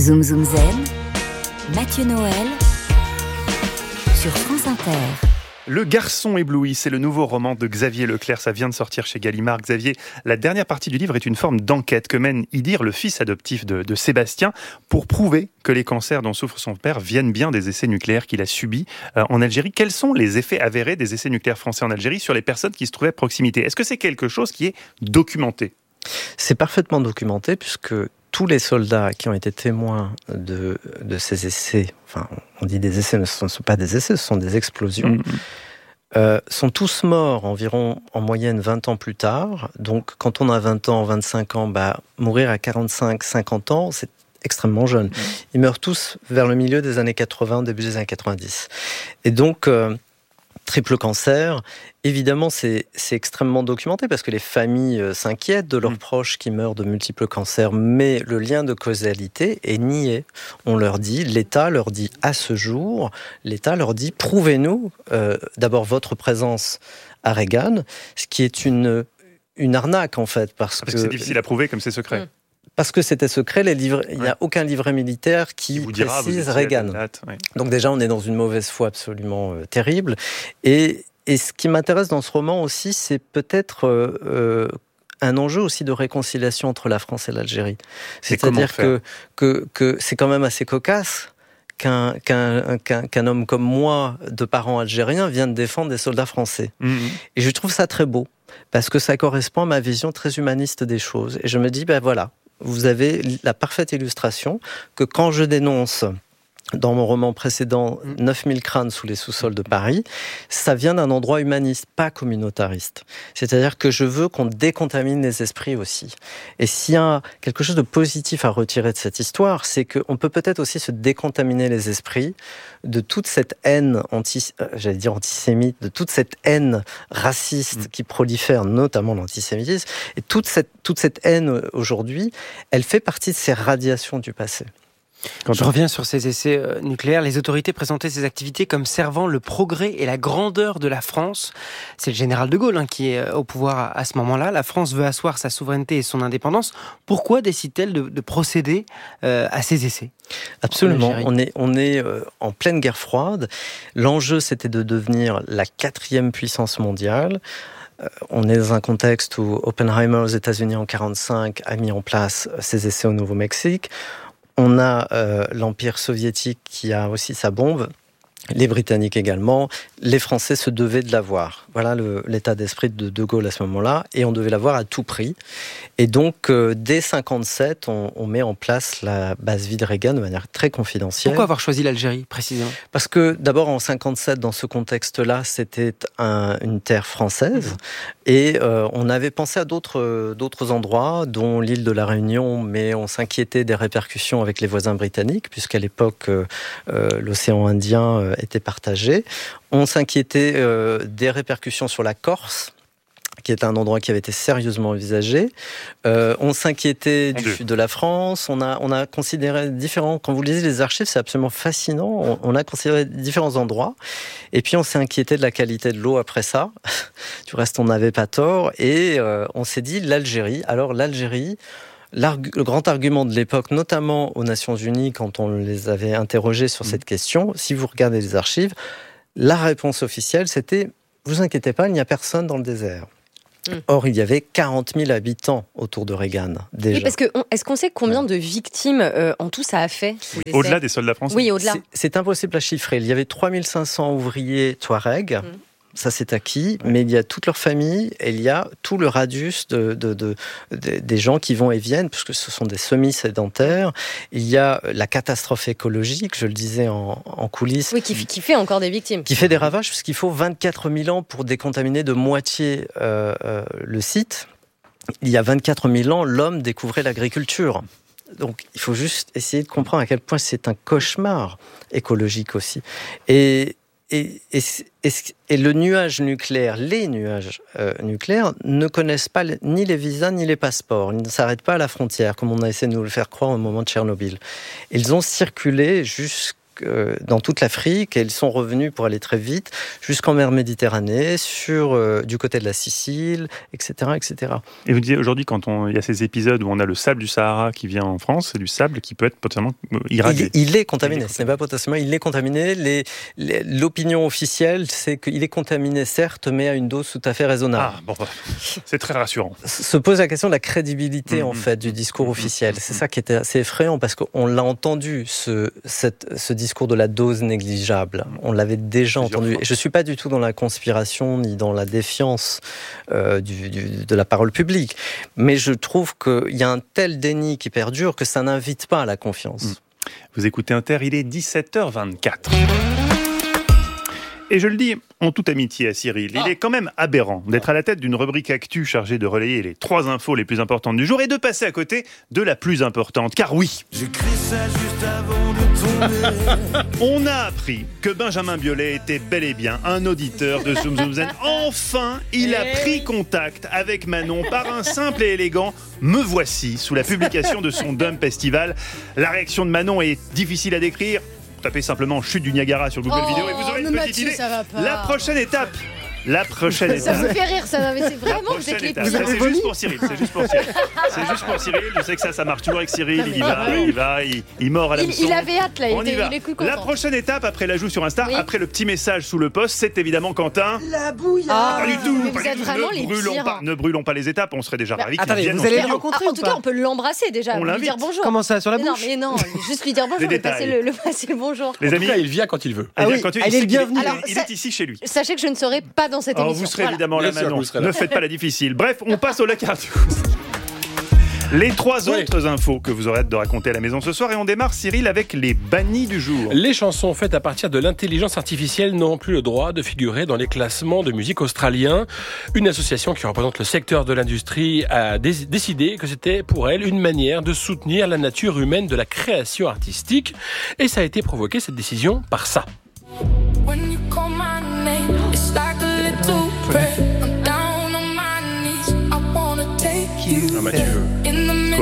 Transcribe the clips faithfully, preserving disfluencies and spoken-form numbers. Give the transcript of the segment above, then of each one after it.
Zoom Zoom Zen, Mathieu Noël, sur France Inter. Le garçon ébloui, c'est le nouveau roman de Xavier Leclerc, ça vient de sortir chez Gallimard. Xavier, la dernière partie du livre est une forme d'enquête que mène Idir, le fils adoptif de, de Sébastien, pour prouver que les cancers dont souffre son père viennent bien des essais nucléaires qu'il a subis euh, en Algérie. Quels sont les effets avérés des essais nucléaires français en Algérie sur les personnes qui se trouvaient à proximité ? Est-ce que c'est quelque chose qui est documenté ? C'est parfaitement documenté puisque tous les soldats qui ont été témoins de, de ces essais, enfin on dit des essais, mais ce ne sont pas des essais, ce sont des explosions, mmh. euh, sont tous morts environ en moyenne vingt ans plus tard. Donc quand on a vingt ans, vingt-cinq ans, bah, mourir à quarante-cinq, cinquante ans, c'est extrêmement jeune. Mmh. Ils meurent tous vers le milieu des années quatre-vingts, début des années quatre-vingt-dix. Et donc... Euh, triple cancer, évidemment c'est, c'est extrêmement documenté parce que les familles euh, s'inquiètent de leurs mmh. proches qui meurent de multiples cancers, mais le lien de causalité est nié. On leur dit, l'État leur dit à ce jour, l'État leur dit prouvez-nous euh, d'abord votre présence à Regan, ce qui est une, une arnaque en fait. Parce, parce que, que c'est difficile à prouver comme c'est secret. Mmh. Parce que c'était secret, les livres, il n'y a aucun livret militaire qui vous dira, précise vous Regan. Date, ouais. Donc déjà, on est dans une mauvaise foi absolument euh, terrible. Et, et ce qui m'intéresse dans ce roman aussi, c'est peut-être euh, euh, un enjeu aussi de réconciliation entre la France et l'Algérie. C'est-à-dire que, que, que c'est quand même assez cocasse qu'un, qu'un, qu'un, qu'un homme comme moi, de parents algériens, vienne défendre des soldats français. Mmh. Et je trouve ça très beau, parce que ça correspond à ma vision très humaniste des choses. Et je me dis, ben voilà, vous avez la parfaite illustration que quand je dénonce, dans mon roman précédent, neuf mille crânes sous les sous-sols de Paris, ça vient d'un endroit humaniste, pas communautariste. C'est-à-dire que je veux qu'on décontamine les esprits aussi. Et s'il y a quelque chose de positif à retirer de cette histoire, c'est qu'on peut peut-être aussi se décontaminer les esprits de toute cette haine, anti, euh, j'allais dire antisémite, de toute cette haine raciste mmh. qui prolifère, notamment l'antisémitisme. Et toute cette, toute cette haine aujourd'hui, elle fait partie de ces radiations du passé. Quand je reviens sur ces essais euh, nucléaires, les autorités présentaient ces activités comme servant le progrès et la grandeur de la France. C'est le général de Gaulle hein, qui est au pouvoir à, à ce moment-là. La France veut asseoir sa souveraineté et son indépendance. Pourquoi décide-t-elle de, de procéder euh, à ces essais ? Absolument. On est, on est euh, en pleine guerre froide. L'enjeu, c'était de devenir la quatrième puissance mondiale. Euh, on est dans un contexte où Oppenheimer aux États-Unis en quarante-cinq a mis en place ses essais au Nouveau-Mexique. On a euh, l'Empire soviétique qui a aussi sa bombe, les Britanniques également, les Français se devaient de l'avoir. Voilà le, l'état d'esprit de De Gaulle à ce moment-là, et on devait l'avoir à tout prix. Et donc, euh, dès cinquante-sept, on, on met en place la base vide Regan de manière très confidentielle. Pourquoi avoir choisi l'Algérie, précisément ? Parce que, d'abord, en cinquante-sept, dans ce contexte-là, c'était un, une terre française, mmh. et euh, on avait pensé à d'autres, d'autres endroits, dont l'île de la Réunion, mais on s'inquiétait des répercussions avec les voisins britanniques, puisqu'à l'époque, euh, euh, l'océan Indien euh, était partagé. On s'inquiétait euh, des répercussions sur la Corse, qui était un endroit qui avait été sérieusement envisagé. Euh, on s'inquiétait du, de la France. On a, on a considéré différents... Quand vous lisez les archives, c'est absolument fascinant. On, on a considéré différents endroits. Et puis, on s'est inquiété de la qualité de l'eau après ça. Du reste, on n'avait pas tort. Et euh, on s'est dit, l'Algérie... Alors, l'Algérie... Le grand argument de l'époque, notamment aux Nations Unies, quand on les avait interrogés sur cette question, si vous regardez les archives, la réponse officielle, c'était « Vous inquiétez pas, il n'y a personne dans le désert ». Mmh. Or, il y avait quarante mille habitants autour de Regan, déjà. Oui, parce que, on, est-ce qu'on sait combien de victimes euh, en tout ça a fait ? Au-delà des soldats français ? Oui, au-delà. C'est, c'est impossible à chiffrer. Il y avait trois mille cinq cents ouvriers Touaregs. Mmh. Ça, c'est acquis, mais il y a toute leur famille et il y a tout le radius de, de, de, de, des gens qui vont et viennent, puisque ce sont des semi-sédentaires. Il y a la catastrophe écologique, je le disais en, en coulisses. Oui, qui, qui fait encore des victimes. Qui fait des ravages, puisqu'il faut vingt-quatre mille ans pour décontaminer de moitié euh, euh, le site. Il y a vingt-quatre mille ans, l'homme découvrait l'agriculture. Donc, il faut juste essayer de comprendre à quel point c'est un cauchemar écologique aussi. Et Et, et, et, et le nuage nucléaire, les nuages euh, nucléaires ne connaissent pas ni les visas ni les passeports. Ils ne s'arrêtent pas à la frontière, comme on a essayé de nous le faire croire au moment de Tchernobyl. Ils ont circulé jusqu'à euh, dans toute l'Afrique, et ils sont revenus pour aller très vite jusqu'en mer Méditerranée, sur euh, du côté de la Sicile, et cetera, et cetera. Et vous disiez aujourd'hui, quand on, il y a ces épisodes où on a le sable du Sahara qui vient en France, c'est du sable qui peut être potentiellement irradié. Il, il est contaminé, il est ce n'est pas potentiellement, il est contaminé. Les, les, l'opinion officielle, c'est qu'il est contaminé, certes, mais à une dose tout à fait raisonnable. Ah, bon, c'est très rassurant. Se pose la question de la crédibilité, mmh. en fait, du discours mmh. officiel. C'est mmh. ça qui était assez effrayant, parce qu'on l'a entendu, ce, cette, ce discours de la dose négligeable. On l'avait déjà Plusieurs entendu. Fois. Et je ne suis pas du tout dans la conspiration, ni dans la défiance euh, du, du, de la parole publique. Mais je trouve qu'il y a un tel déni qui perdure que ça n'invite pas à la confiance. Mmh. Vous écoutez Inter, il est dix-sept heures vingt-quatre. Et je le dis en toute amitié à Cyril, il est quand même aberrant d'être à la tête d'une rubrique actu chargée de relayer les trois infos les plus importantes du jour et de passer à côté de la plus importante. Car oui, j'écris ça juste avant de tomber. On a appris que Benjamin Biolay était bel et bien un auditeur de Zoom Zoom Zen. Enfin, il a pris contact avec Manon par un simple et élégant « Me voici » sous la publication de son Dump Festival. La réaction de Manon est difficile à décrire. Tapez simplement chute du Niagara sur Google oh, Vidéo et vous aurez une petite Mathieu, idée. Ça va pas. La prochaine étape. La prochaine ça étape. Ça vous fait rire, ça. Mais c'est vraiment, vous êtes les pires. C'est juste pour Cyril. C'est juste pour Cyril. C'est juste pour Cyril. Je sais que ça, ça marche toujours avec Cyril. Il y va, il y va, il, il mord à la il, il avait hâte, là. Il, était, il est cool content. La prochaine étape, après l'ajout sur Insta, oui. après le petit message sous le post, c'est évidemment Quentin. La bouillarde. Ah, pas du tout. Vous êtes vraiment les pires. Pas, ne brûlons pas les étapes. On serait déjà ravis. Attendez, vous allez le rencontrer. En tout cas, on peut l'embrasser déjà. On lui dire bonjour. Comment ça, sur la bouche? Non, mais non, juste lui dire bonjour. Le passer le bonjour. Les amis, il vient quand il veut. Ah oui, il est le bienvenu. Il est ici chez lui. Sachez que je ne serai pas dans cette émission. Évidemment, là, Manon. Ne faites pas la difficile. Bref, on passe au Lacardius. Les trois oui. autres infos que vous aurez hâte de raconter à la maison ce soir. Et on démarre, Cyril, avec les bannis du jour. Les chansons faites à partir de l'intelligence artificielle n'ont plus le droit de figurer dans les classements de musique australiens. Une association qui représente le secteur de l'industrie a dé- décidé que c'était pour elle une manière de soutenir la nature humaine de la création artistique. Et ça a été provoqué, cette décision, par ça. When you call my name, it's like a little prayer. I'm down on my knees. I wanna take you. Ah, Mathieu. Quoi ?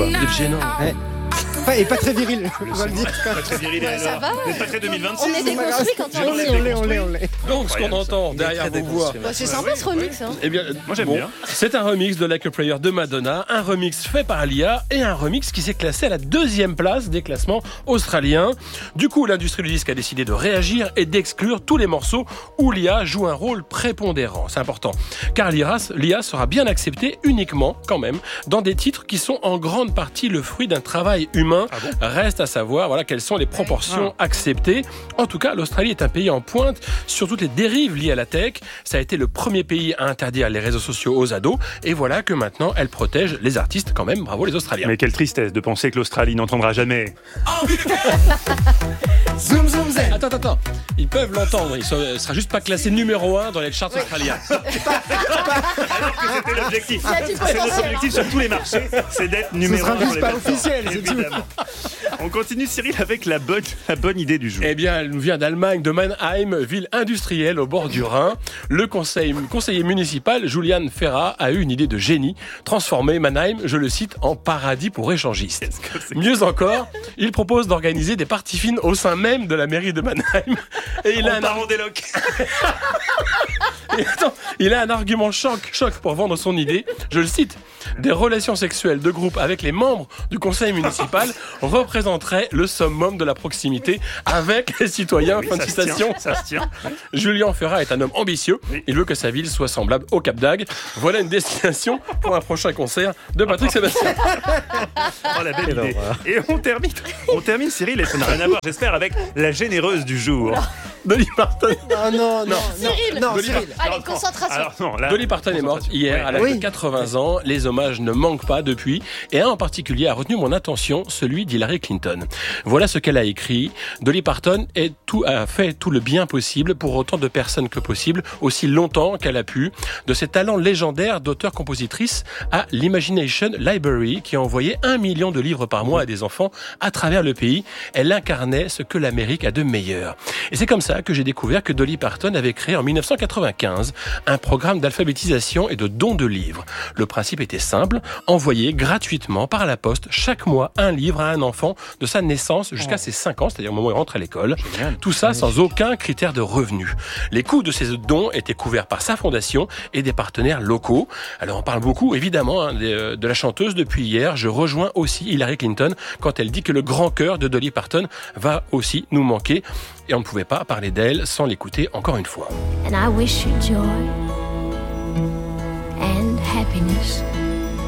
C'est gênant. Ouais. Ouais, et pas très viril, je dois le dire. Pas très viril, bah, ça va. Vous êtes pas très deux mille vingt-six. On est déconstruits quand on est on l'est, on l'est, on l'est. Donc, ce qu'on entend derrière vos voix... Bah, c'est sympa ce remix. Hein. Eh bien, moi j'aime bon, bien. C'est un remix de Like a Prayer de Madonna, un remix fait par l'I A et un remix qui s'est classé à la deuxième place des classements australiens. Du coup, l'industrie du disque a décidé de réagir et d'exclure tous les morceaux où l'I A joue un rôle prépondérant. C'est important, car l'I A sera bien acceptée uniquement, quand même, dans des titres qui sont en grande partie le fruit d'un travail humain. Ah bon ? Reste à savoir voilà, quelles sont les proportions ah. acceptées. En tout cas, l'Australie est un pays en pointe sur toutes les dérives liées à la tech. Ça a été le premier pays à interdire les réseaux sociaux aux ados. Et voilà que maintenant, elle protège les artistes quand même. Bravo les Australiens. Mais quelle tristesse de penser que l'Australie n'entendra jamais. Zoom, zoom, zen. Attends, attends, attends. Ils peuvent l'entendre. Il ne sera juste pas classé numéro un dans les charts oui. australiens. Alors que c'était l'objectif. C'est notre objectif sur tous les marchés. C'est d'être numéro un. Ce sera juste pas officiel, c'est tout. On continue, Cyril, avec la bonne, la bonne idée du jour. Eh bien, elle nous vient d'Allemagne, de Mannheim, ville industrielle au bord du Rhin. Le conseil, conseiller municipal, Julian Ferra, a eu une idée de génie. Transformer Mannheim, je le cite, en paradis pour échangistes. Mieux encore, il propose d'organiser des parties fines au sein même de la mairie de Mannheim. Et il a un ar- Et attends, il a un argument choc, choc pour vendre son idée. Je le cite. Des relations sexuelles de groupe avec les membres du conseil municipal représenteraient le summum de la proximité avec les citoyens. Oui, fin de citation. Ça se tient. Julien Ferrat est un homme ambitieux. Oui. Il veut que sa ville soit semblable au Cap d'Agde. Voilà une destination pour un prochain concert de Patrick Sébastien. Oh, la belle idée. Et on termine, on termine, Cyril, et ça n'a rien à voir, j'espère, avec la généreuse du jour. Dolly Parton. Non, non, non. Cyril. Non, Dolly Cyril. Allez, concentration. Alors, non, là, Dolly Parton est morte hier à l'âge oui. de quatre-vingts ans. Les hommages ne manquent pas depuis. Et un en particulier a retenu mon attention, celui d'Hillary Clinton. Voilà ce qu'elle a écrit. Dolly Parton est tout, a fait tout le bien possible pour autant de personnes que possible, aussi longtemps qu'elle a pu. De ses talents légendaires d'auteur-compositrice à l'Imagination Library, qui a envoyé un million de livres par mois à des enfants à travers le pays. Elle incarnait ce que l'Amérique a de meilleur. Et c'est comme ça ça que j'ai découvert que Dolly Parton avait créé en dix-neuf cent quatre-vingt-quinze un programme d'alphabétisation et de don de livres. Le principe était simple, envoyer gratuitement par la poste chaque mois un livre à un enfant de sa naissance jusqu'à ses cinq ans, c'est-à-dire au moment où il rentre à l'école. Génial. Tout ça sans aucun critère de revenu. Les coûts de ces dons étaient couverts par sa fondation et des partenaires locaux. Alors on parle beaucoup évidemment hein, de, de la chanteuse depuis hier. Je rejoins aussi Hillary Clinton quand elle dit que le grand cœur de Dolly Parton va aussi nous manquer. Et on ne pouvait pas parler d'elle sans l'écouter encore une fois. And I wish you joy and happiness.